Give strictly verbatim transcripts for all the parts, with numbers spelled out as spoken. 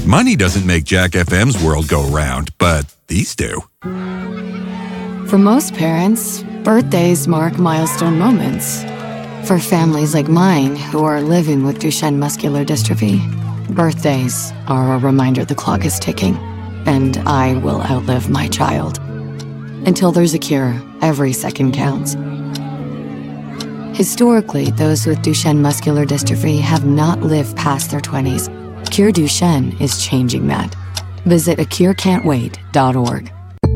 Money doesn't make Jack F M's world go round, but these do. For most parents, birthdays mark milestone moments. For families like mine who are living with Duchenne muscular dystrophy, birthdays are a reminder the clock is ticking, and I will outlive my child. Until there's a cure, every second counts. Historically, those with Duchenne muscular dystrophy have not lived past their twenties. Cure Duchenne is changing that. Visit a cure can't wait dot org.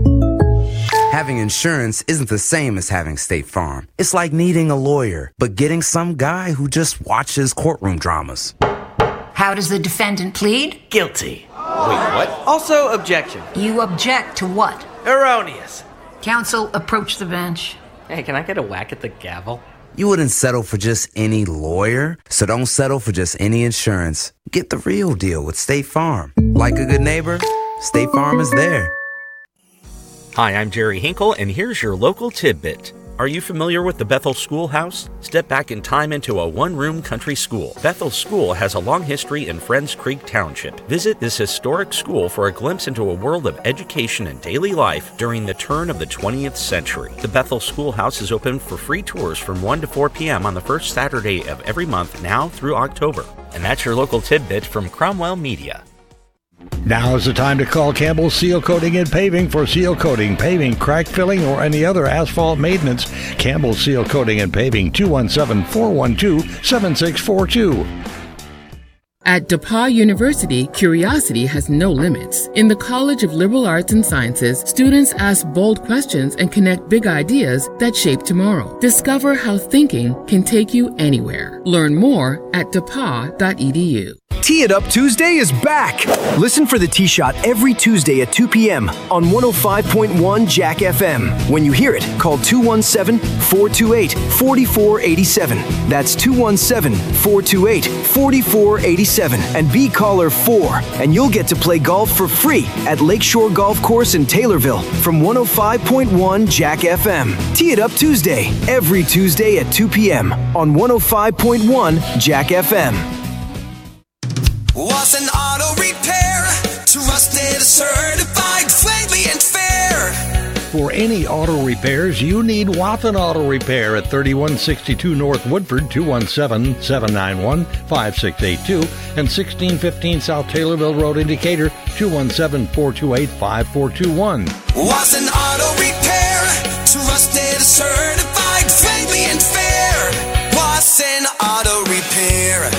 Having insurance isn't the same as having State Farm. It's like needing a lawyer, but getting some guy who just watches courtroom dramas. How does the defendant plead? Guilty. Wait, what? Also, objection. You object to what? Erroneous. Counsel, approach the bench. Hey, can I get a whack at the gavel? You wouldn't settle for just any lawyer, so don't settle for just any insurance. Get the real deal with State Farm. Like a good neighbor, State Farm is there. Hi, I'm Jerry Hinkle, and here's your local tidbit. Are you familiar with the Bethel Schoolhouse? Step back in time into a one-room country school. Bethel School has a long history in Friends Creek Township. Visit this historic school for a glimpse into a world of education and daily life during the turn of the twentieth century. The Bethel Schoolhouse is open for free tours from one to four p.m. on the first Saturday of every month now through October. And that's your local tidbit from Cromwell Media. Now is the time to call Campbell Seal Coating and Paving for seal coating, paving, crack filling, or any other asphalt maintenance. Campbell Seal Coating and Paving, two one seven, four one two, seven six four two. At DePauw University, curiosity has no limits. In the College of Liberal Arts and Sciences, students ask bold questions and connect big ideas that shape tomorrow. Discover how thinking can take you anywhere. Learn more at d e p a w dot e d u. Tee It Up Tuesday is back. Listen for the Tee Shot every Tuesday at two p.m. on one oh five point one Jack F M. When you hear it, call two one seven, four two eight, four four eight seven. That's two one seven, four two eight, four four eight seven. And be caller four, and you'll get to play golf for free at Lakeshore Golf Course in Taylorville from one oh five point one Jack F M. Tee It Up Tuesday, every Tuesday at two p.m. on one oh five point one Jack F M. Was an auto repair, trusted, certified, friendly and fair. For any auto repairs, you need Wathen Auto Repair at thirty-one sixty-two North Woodford, two one seven, seven nine one, five six eight two, and sixteen fifteen South Taylorville Road in Decatur, two one seven, four two eight, five four two one. Was an auto repair, trusted, certified, friendly and fair. Was an auto repair.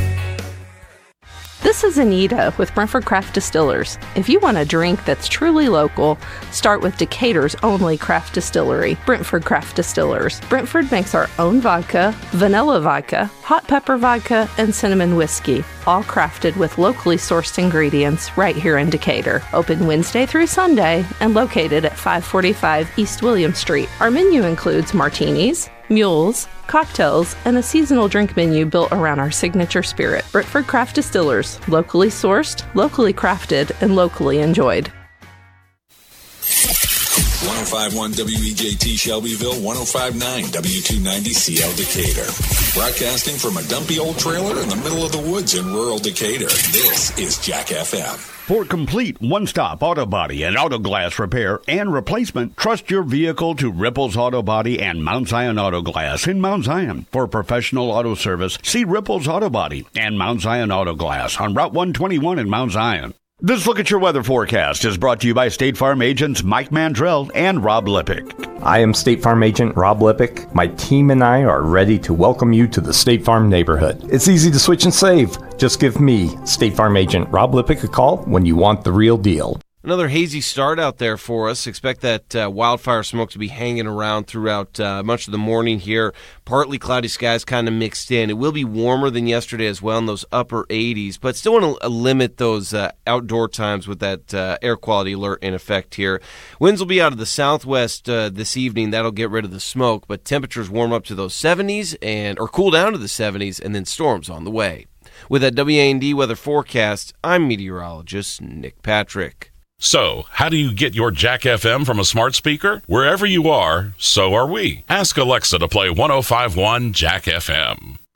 This is Anita with Brentford Craft Distillers. If you want a drink that's truly local, start with Decatur's only craft distillery, Brentford Craft Distillers. Brentford makes our own vodka, vanilla vodka, hot pepper vodka, and cinnamon whiskey, all crafted with locally sourced ingredients right here in Decatur. Open Wednesday through Sunday and located at five forty-five East William Street. Our menu includes martinis, mules, cocktails, and a seasonal drink menu built around our signature spirit. Brentford Craft Distillers, locally sourced, locally crafted, and locally enjoyed. one oh five point one W E J T Shelbyville, one oh five point nine W two ninety C L Decatur. Broadcasting from a dumpy old trailer in the middle of the woods in rural Decatur, this is Jack F M. For complete one-stop auto body and auto glass repair and replacement, trust your vehicle to Ripples Auto Body and Mount Zion Auto Glass in Mount Zion. For professional auto service, see Ripples Auto Body and Mount Zion Auto Glass on Route one twenty-one in Mount Zion. This Look at Your Weather Forecast is brought to you by State Farm agents Mike Mandrell and Rob Lippick. I am State Farm agent Rob Lippick. My team and I are ready to welcome you to the State Farm neighborhood. It's easy to switch and save. Just give me, State Farm agent Rob Lippick, a call when you want the real deal. Another hazy start out there for us. Expect that uh, wildfire smoke to be hanging around throughout uh, much of the morning here. Partly cloudy skies kind of mixed in. It will be warmer than yesterday as well in those upper eighties, but still want to uh, limit those uh, outdoor times with that uh, air quality alert in effect here. Winds will be out of the southwest uh, this evening. That'll get rid of the smoke, but temperatures warm up to those seventies and or cool down to the seventies, and then storms on the way. With that W A N D weather forecast, I'm meteorologist Nick Patrick. So, how do you get your Jack F M from a smart speaker? Wherever you are, so are we. Ask Alexa to play one oh five point one Jack F M.